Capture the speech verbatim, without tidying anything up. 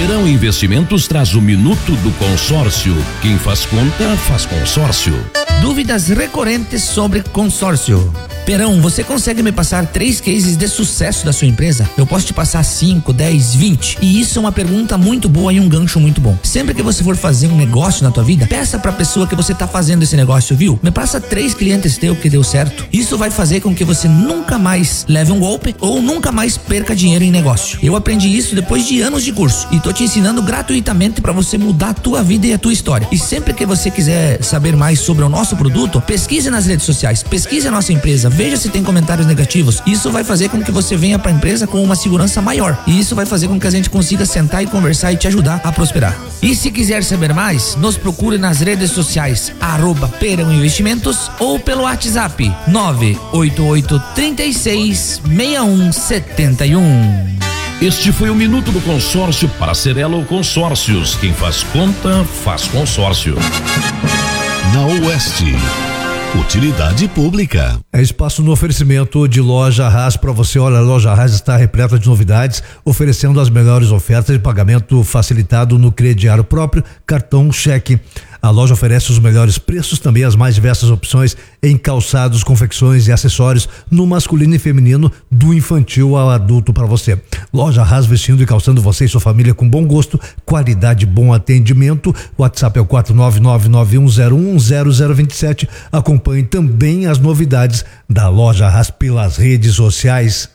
Perão Investimentos traz o Minuto do Consórcio. Quem faz conta, faz consórcio. Dúvidas recorrentes sobre consórcio. Perão, você consegue me passar três cases de sucesso da sua empresa? Eu posso te passar cinco, dez, vinte. E isso é uma pergunta muito boa e um gancho muito bom. Sempre que você for fazer um negócio na tua vida, peça pra pessoa que você tá fazendo esse negócio, viu? Me passa três clientes teus que deu certo. Isso vai fazer com que você nunca mais leve um golpe ou nunca mais perca dinheiro em negócio. Eu aprendi isso depois de anos de curso e tô te ensinando gratuitamente pra você mudar a tua vida e a tua história. E sempre que você quiser saber mais sobre o nosso produto, pesquise nas redes sociais, pesquise a nossa empresa, veja se tem comentários negativos. Isso vai fazer com que você venha para a empresa com uma segurança maior. E isso vai fazer com que a gente consiga sentar e conversar e te ajudar a prosperar. E se quiser saber mais, nos procure nas redes sociais arroba Perão Investimentos ou pelo WhatsApp nove oito oito, três seis, seis um sete um. Este foi o Minuto do Consórcio para Cerelo Consórcios. Quem faz conta, faz consórcio. Na Oeste, utilidade pública. É espaço no oferecimento de Loja Haas para você. Olha, a Loja Haas está repleta de novidades, oferecendo as melhores ofertas de pagamento facilitado no crediário próprio, cartão, cheque. A loja oferece os melhores preços, também as mais diversas opções em calçados, confecções e acessórios no masculino e feminino, do infantil ao adulto para você. Loja Haas, vestindo e calçando você e sua família com bom gosto, qualidade, bom atendimento. O WhatsApp é o quatro nove nove nove um zero um zero zero dois sete. Acompanhe também as novidades da Loja Haas pelas redes sociais.